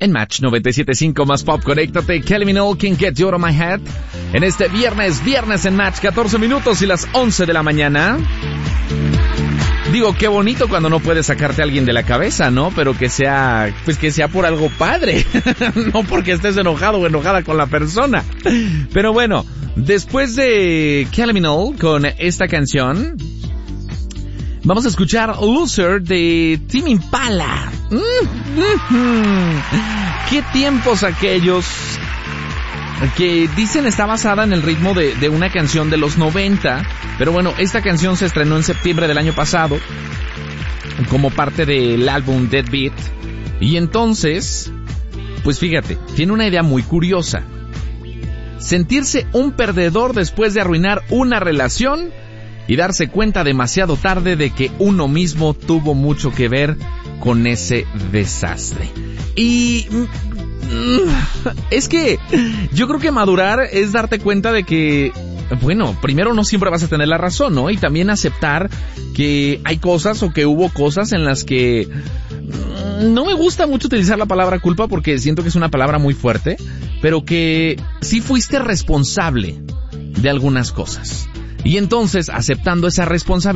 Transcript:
En Match 97.5 más pop, conéctate. Kylie Minogue, Can't Get You Out of My Head. En este viernes en Match, 14 minutos y las 11 de la mañana. Digo, qué bonito cuando no puedes sacarte a alguien de la cabeza, ¿no? Pero que sea por algo padre. No porque estés enojado o enojada con la persona. Pero bueno, después de Kylie Minogue con esta canción, vamos a escuchar Loser de Tame Impala. ¿Qué tiempos aquellos? Que dicen está basada en el ritmo de una canción de los 90, pero bueno, esta canción se estrenó en septiembre del año pasado como parte del álbum Deadbeat, y entonces, pues fíjate, tiene una idea muy curiosa: sentirse un perdedor después de arruinar una relación y darse cuenta demasiado tarde de que uno mismo tuvo mucho que ver con ese desastre. Y es que yo creo que madurar es darte cuenta de que, bueno, primero no siempre vas a tener la razón, ¿no? Y también aceptar que hay cosas o que hubo cosas en las que no me gusta mucho utilizar la palabra culpa porque siento que es una palabra muy fuerte, pero que sí fuiste responsable de algunas cosas. Y entonces, aceptando esa responsabilidad,